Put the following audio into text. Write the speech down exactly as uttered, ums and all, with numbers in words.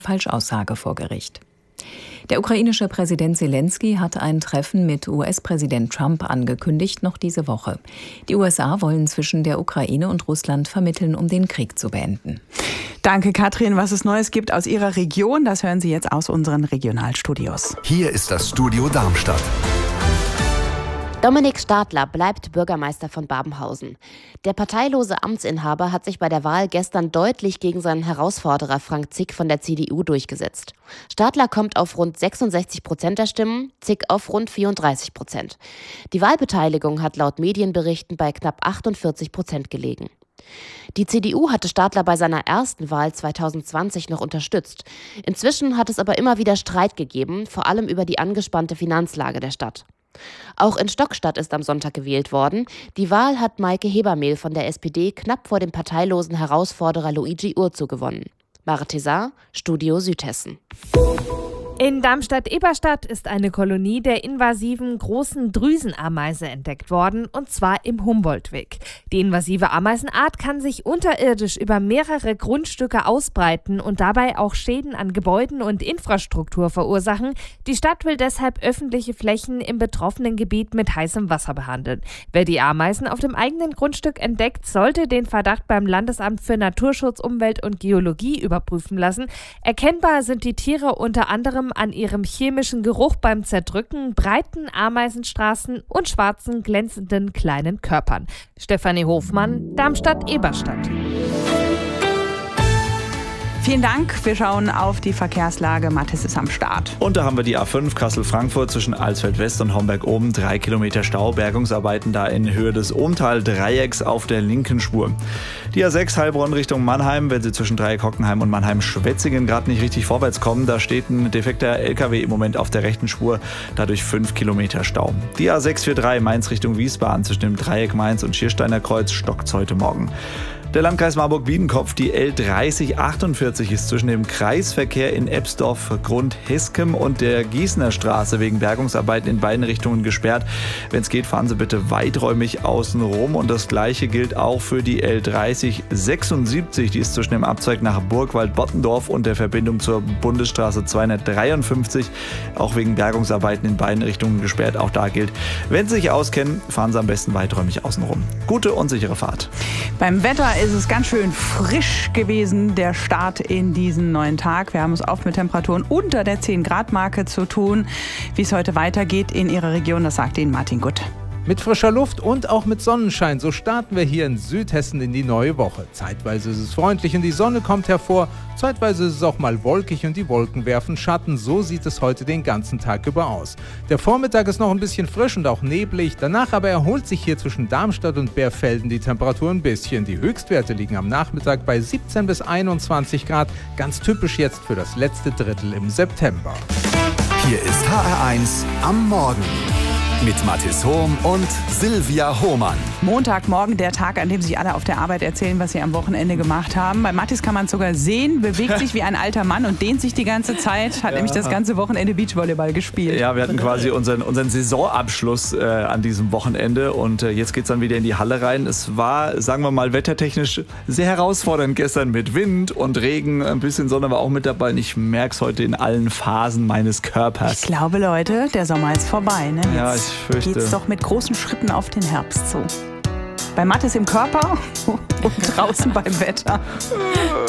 Falschaussage vor Gericht. Der ukrainische Präsident Selenskyj hat ein Treffen mit U S-Präsident Trump angekündigt, noch diese Woche. Die U S A wollen zwischen der Ukraine und Russland vermitteln, um den Krieg zu beenden. Danke, Katrin. Was es Neues gibt aus Ihrer Region, das hören Sie jetzt aus unseren Regionalstudios. Hier ist das Studio Darmstadt. Dominik Stadler bleibt Bürgermeister von Babenhausen. Der parteilose Amtsinhaber hat sich bei der Wahl gestern deutlich gegen seinen Herausforderer Frank Zick von der C D U durchgesetzt. Stadler kommt auf rund sechsundsechzig Prozent der Stimmen, Zick auf rund vierunddreißig Prozent. Die Wahlbeteiligung hat laut Medienberichten bei knapp achtundvierzig Prozent gelegen. Die C D U hatte Stadler bei seiner ersten Wahl zweitausendzwanzig noch unterstützt. Inzwischen hat es aber immer wieder Streit gegeben, vor allem über die angespannte Finanzlage der Stadt. Auch in Stockstadt ist am Sonntag gewählt worden. Die Wahl hat Maike Hebermehl von der S P D knapp vor dem parteilosen Herausforderer Luigi Urzu gewonnen. Mare Tessar, Studio Südhessen. In Darmstadt-Eberstadt ist eine Kolonie der invasiven großen Drüsenameise entdeckt worden, und zwar im Humboldtweg. Die invasive Ameisenart kann sich unterirdisch über mehrere Grundstücke ausbreiten und dabei auch Schäden an Gebäuden und Infrastruktur verursachen. Die Stadt will deshalb öffentliche Flächen im betroffenen Gebiet mit heißem Wasser behandeln. Wer die Ameisen auf dem eigenen Grundstück entdeckt, sollte den Verdacht beim Landesamt für Naturschutz, Umwelt und Geologie überprüfen lassen. Erkennbar sind die Tiere unter anderem an ihrem chemischen Geruch beim Zerdrücken, breiten Ameisenstraßen und schwarzen, glänzenden kleinen Körpern. Stefanie Hofmann, Darmstadt-Eberstadt. Vielen Dank. Wir schauen auf die Verkehrslage. Mathis ist am Start. Und da haben wir die A fünf Kassel-Frankfurt zwischen Alsfeld West und Homberg oben. Drei Kilometer Stau. Bergungsarbeiten da in Höhe des Ohmtal-Dreiecks auf der linken Spur. Die A sechs Heilbronn Richtung Mannheim. Wenn Sie zwischen Dreieck-Hockenheim und Mannheim-Schwetzingen gerade nicht richtig vorwärts kommen, da steht ein defekter L K W im Moment auf der rechten Spur. Dadurch fünf Kilometer Stau. Die A sechs vierunddreißig Mainz Richtung Wiesbaden zwischen dem Dreieck Mainz und Schiersteiner Kreuz stockt's heute Morgen. Der Landkreis Marburg-Biedenkopf, die L dreißig achtundvierzig, ist zwischen dem Kreisverkehr in Ebsdorf, Grund-Heskem und der Gießener Straße wegen Bergungsarbeiten in beiden Richtungen gesperrt. Wenn es geht, fahren Sie bitte weiträumig außen rum. Und das Gleiche gilt auch für die L dreißig sechsundsiebzig. Die ist zwischen dem Abzweig nach Burgwald-Bottendorf und der Verbindung zur Bundesstraße zweihundertdreiundfünfzig auch wegen Bergungsarbeiten in beiden Richtungen gesperrt. Auch da gilt, wenn Sie sich auskennen, fahren Sie am besten weiträumig außen rum. Gute und sichere Fahrt. Beim Wetter ist es ganz schön frisch gewesen, der Start in diesen neuen Tag. Wir haben es oft mit Temperaturen unter der zehn Grad Marke zu tun. Wie es heute weitergeht in Ihrer Region, das sagt Ihnen Martin Gutt. Mit frischer Luft und auch mit Sonnenschein, so starten wir hier in Südhessen in die neue Woche. Zeitweise ist es freundlich und die Sonne kommt hervor, zeitweise ist es auch mal wolkig und die Wolken werfen Schatten. So sieht es heute den ganzen Tag über aus. Der Vormittag ist noch ein bisschen frisch und auch neblig, danach aber erholt sich hier zwischen Darmstadt und Bärfelden die Temperatur ein bisschen. Die Höchstwerte liegen am Nachmittag bei siebzehn bis einundzwanzig Grad, ganz typisch jetzt für das letzte Drittel im September. Hier ist H R eins am Morgen. Mit Mathis Hohm und Silvia Hohmann. Montagmorgen, der Tag, an dem sich alle auf der Arbeit erzählen, was sie am Wochenende gemacht haben. Bei Mathis kann man es sogar sehen, bewegt sich wie ein alter Mann und dehnt sich die ganze Zeit, hat ja. nämlich das ganze Wochenende Beachvolleyball gespielt. Ja, wir hatten quasi unseren, unseren Saisonabschluss äh, an diesem Wochenende und äh, jetzt geht's dann wieder in die Halle rein. Es war, sagen wir mal, wettertechnisch sehr herausfordernd gestern mit Wind und Regen. Ein bisschen Sonne war auch mit dabei und ich merke es heute in allen Phasen meines Körpers. Ich glaube, Leute, der Sommer ist vorbei. Ne? Jetzt ja, ich fürchte. Geht's doch mit großen Schritten auf den Herbst zu. Bei Mathis im Körper und draußen beim Wetter.